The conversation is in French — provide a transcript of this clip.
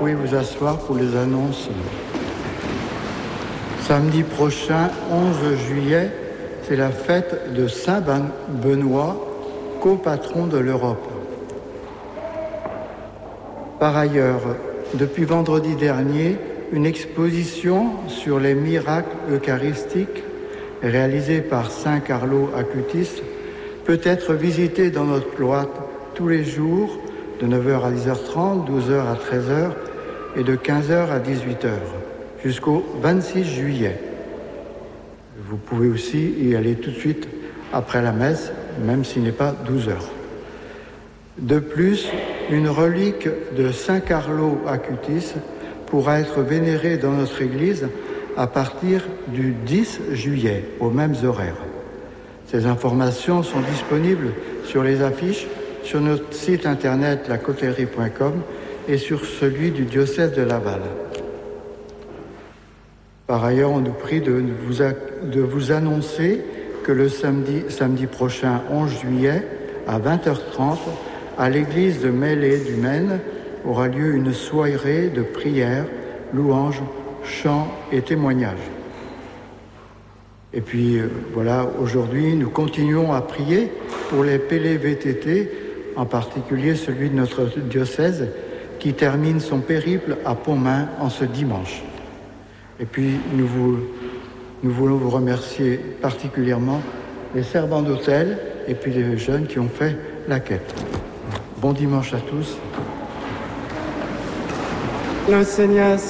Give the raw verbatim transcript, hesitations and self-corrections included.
pouvez vous asseoir pour les annonces. Samedi prochain, onze juillet, c'est la fête de Saint Benoît, copatron de l'Europe. Par ailleurs, depuis vendredi dernier, une exposition sur les miracles eucharistiques réalisée par Saint Carlo Acutis peut être visitée dans notre cloître tous les jours de neuf heures à dix heures trente, douze heures à treize heures et de quinze heures à dix-huit heures jusqu'au vingt-six juillet. Vous pouvez aussi y aller tout de suite après la messe, même s'il n'est pas douze heures. De plus, une relique de Saint Carlo Acutis pourra être vénérée dans notre église à partir du dix juillet, aux mêmes horaires. Ces informations sont disponibles sur les affiches, sur notre site internet la cotellerie point com et sur celui du diocèse de Laval. Par ailleurs, on nous prie de vous, a, de vous annoncer que le samedi, samedi prochain, onze juillet, à vingt heures trente, à l'église de Mêlée du Maine, aura lieu une soirée de prières, louanges, chants et témoignages. Et puis euh, voilà, aujourd'hui, nous continuons à prier pour les P L V T T, en particulier celui de notre diocèse, qui termine son périple à Pontmain en ce dimanche. Et puis nous, vous, nous voulons vous remercier particulièrement les servants d'hôtel et puis les jeunes qui ont fait la quête. Bon dimanche à tous. Le Seigneur